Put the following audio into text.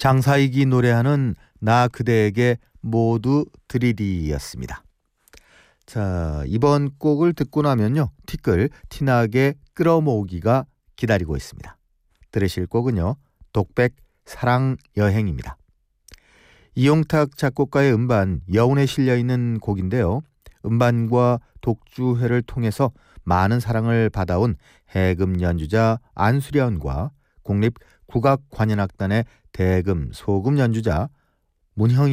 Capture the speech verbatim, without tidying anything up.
장사익이 노래하는 나 그대에게 모두 드리리였습니다. 자, 이번 곡을 듣고 나면요, 티끌 티나게 끌어모으기가 기다리고 있습니다. 들으실 곡은요, 독백 사랑 여행입니다. 이용탁 작곡가의 음반 여운에 실려있는 곡인데요. 음반과 독주회를 통해서 많은 사랑을 받아온 해금 연주자 안수련과 국립국악관현악단의 대금, 소금 연주자 문형이